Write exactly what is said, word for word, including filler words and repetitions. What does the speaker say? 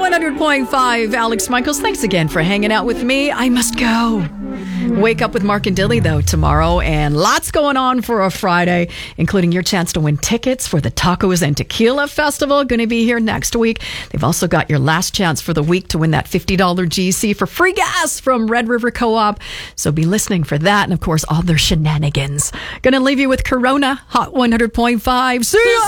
one hundred point five, Alex Michaels, thanks again for hanging out with me. I must go. Wake up with Mark and Dilly, though, tomorrow, and lots going on for a Friday, including your chance to win tickets for the Tacos and Tequila Festival, going to be here next week. They've also got your last chance for the week to win that fifty dollars G C for free gas from Red River Co-op, so be listening for that, and of course, all their shenanigans. Going to leave you with Corona, Hot one hundred point five. See ya!